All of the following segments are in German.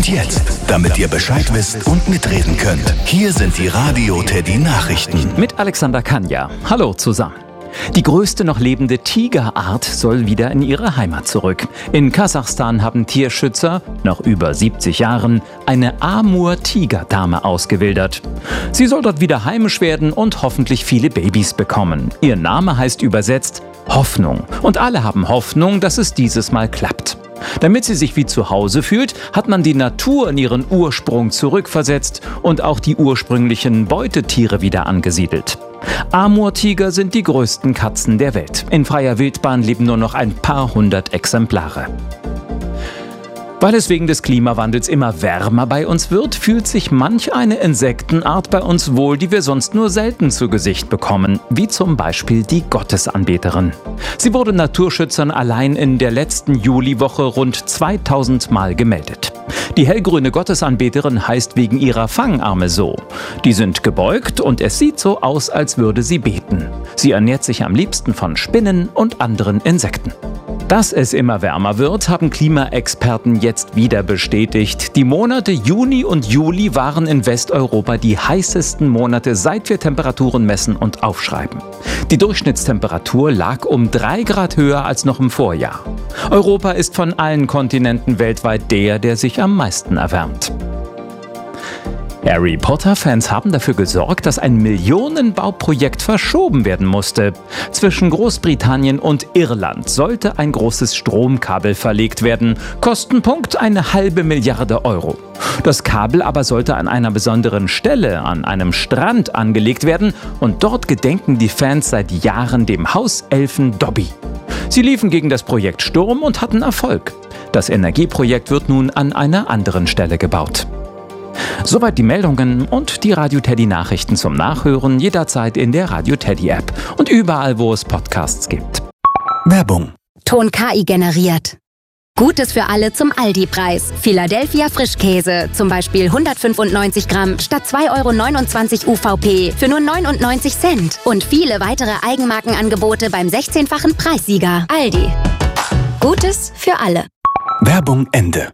Und jetzt, damit ihr Bescheid wisst und mitreden könnt, hier sind die Radio Teddy Nachrichten. Mit Alexander Kanja. Hallo zusammen. Die größte noch lebende Tigerart soll wieder in ihre Heimat zurück. In Kasachstan haben Tierschützer, nach über 70 Jahren, eine Amur-Tigerdame ausgewildert. Sie soll dort wieder heimisch werden und hoffentlich viele Babys bekommen. Ihr Name heißt übersetzt Hoffnung. Und alle haben Hoffnung, dass es dieses Mal klappt. Damit sie sich wie zu Hause fühlt, hat man die Natur in ihren Ursprung zurückversetzt und auch die ursprünglichen Beutetiere wieder angesiedelt. Amur-Tiger sind die größten Katzen der Welt. In freier Wildbahn leben nur noch ein paar hundert Exemplare. Weil es wegen des Klimawandels immer wärmer bei uns wird, fühlt sich manch eine Insektenart bei uns wohl, die wir sonst nur selten zu Gesicht bekommen, wie zum Beispiel die Gottesanbeterin. Sie wurde Naturschützern allein in der letzten Juliwoche rund 2000 Mal gemeldet. Die hellgrüne Gottesanbeterin heißt wegen ihrer Fangarme so. Die sind gebeugt und es sieht so aus, als würde sie beten. Sie ernährt sich am liebsten von Spinnen und anderen Insekten. Dass es immer wärmer wird, haben Klimaexperten jetzt wieder bestätigt. Die Monate Juni und Juli waren in Westeuropa die heißesten Monate, seit wir Temperaturen messen und aufschreiben. Die Durchschnittstemperatur lag um 3 Grad höher als noch im Vorjahr. Europa ist von allen Kontinenten weltweit der sich am meisten erwärmt. Harry Potter-Fans haben dafür gesorgt, dass ein Millionenbauprojekt verschoben werden musste. Zwischen Großbritannien und Irland sollte ein großes Stromkabel verlegt werden. Kostenpunkt 1,5 Milliarde Euro. Das Kabel aber sollte an einer besonderen Stelle, an einem Strand angelegt werden und dort gedenken die Fans seit Jahren dem Hauselfen Dobby. Sie liefen gegen das Projekt Sturm und hatten Erfolg. Das Energieprojekt wird nun an einer anderen Stelle gebaut. Soweit die Meldungen und die Radio Teddy Nachrichten zum Nachhören jederzeit in der Radio Teddy App und überall, wo es Podcasts gibt. Werbung. Ton KI generiert. Gutes für alle zum Aldi-Preis. Philadelphia Frischkäse, zum Beispiel 195 Gramm statt 2,29 € UVP für nur 99 Cent. Und viele weitere Eigenmarkenangebote beim 16-fachen Preissieger. Aldi. Gutes für alle. Werbung Ende.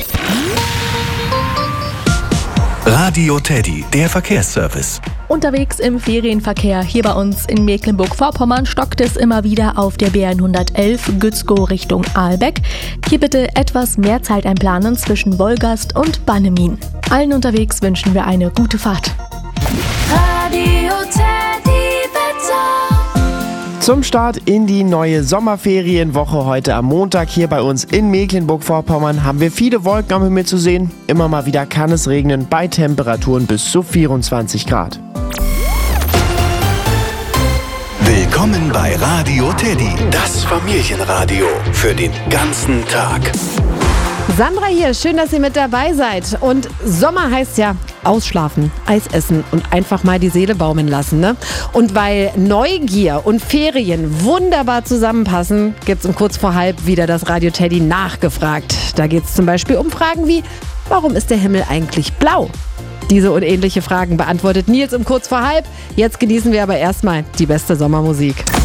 Radio Teddy, der Verkehrsservice. Unterwegs im Ferienverkehr hier bei uns in Mecklenburg-Vorpommern stockt es immer wieder auf der BR111 Gützkow Richtung Ahlbeck. Hier bitte etwas mehr Zeit einplanen zwischen Wolgast und Bannemin. Allen unterwegs wünschen wir eine gute Fahrt. Radio Teddy Wetter. Zum Start in die neue Sommerferienwoche heute am Montag hier bei uns in Mecklenburg-Vorpommern haben wir viele Wolken am Himmel zu sehen. Immer mal wieder kann es regnen bei Temperaturen bis zu 24 Grad. Willkommen bei Radio Teddy, das Familienradio für den ganzen Tag. Sandra hier, schön, dass ihr mit dabei seid. Und Sommer heißt ja ausschlafen, Eis essen und einfach mal die Seele baumeln lassen, ne? Und weil Neugier und Ferien wunderbar zusammenpassen, gibt's um kurz vor halb wieder das Radio Teddy nachgefragt. Da geht's zum Beispiel um Fragen wie, warum ist der Himmel eigentlich blau? Diese und ähnliche Fragen beantwortet Nils um kurz vor halb. Jetzt genießen wir aber erstmal die beste Sommermusik.